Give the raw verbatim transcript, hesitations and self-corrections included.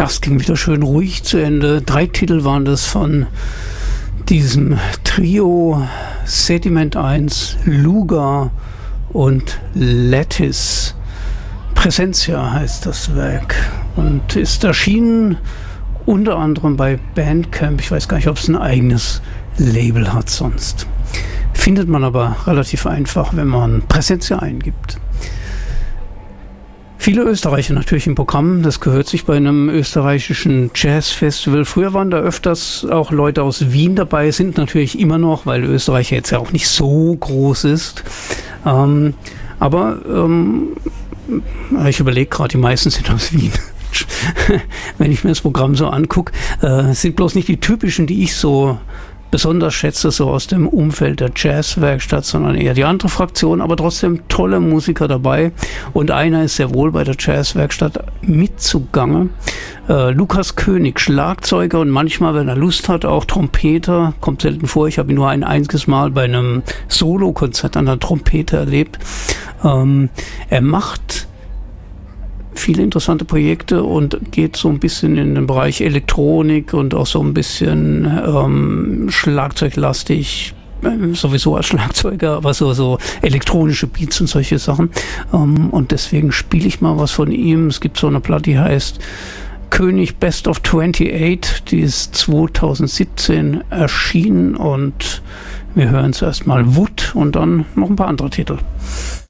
das ging wieder schön ruhig zu Ende. Drei Titel waren das von diesem Trio: Sediment eins, Luga und Lattice. Presentia heißt das Werk und ist erschienen unter anderem bei Bandcamp. Ich weiß gar nicht, ob es ein eigenes Label hat sonst. Findet man aber relativ einfach, wenn man Presentia eingibt. Viele Österreicher natürlich im Programm, das gehört sich bei einem österreichischen Jazzfestival. Früher waren da öfters auch Leute aus Wien dabei, sind natürlich immer noch, weil Österreich jetzt ja auch nicht so groß ist. Ähm, aber ähm, ich überlege gerade, die meisten sind aus Wien. Wenn ich mir das Programm so angucke, äh, sind bloß nicht die typischen, die ich so besonders schätze, so aus dem Umfeld der Jazzwerkstatt, sondern eher die andere Fraktion, aber trotzdem tolle Musiker dabei. Und einer ist sehr wohl bei der Jazzwerkstatt mitzugange. Äh, Lukas König, Schlagzeuger und manchmal, wenn er Lust hat, auch Trompeter. Kommt selten vor, ich habe ihn nur ein einziges Mal bei einem Solo-Konzert an der Trompete erlebt. Ähm, er macht viele interessante Projekte und geht so ein bisschen in den Bereich Elektronik und auch so ein bisschen ähm, schlagzeuglastig, äh, sowieso als Schlagzeuger, aber so, so elektronische Beats und solche Sachen. Ähm, und deswegen spiele ich mal was von ihm. Es gibt so eine Platte, die heißt König Best of achtundzwanzig, die ist zwanzig siebzehn erschienen und wir hören zuerst mal Wood und dann noch ein paar andere Titel.